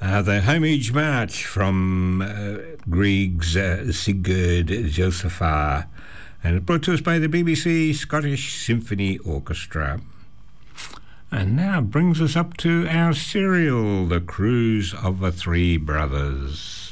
The Homage March from Grieg's Sigurd Josepha, and brought to us by the BBC Scottish Symphony Orchestra. And now brings us up to our serial, The Cruise of the Three Brothers.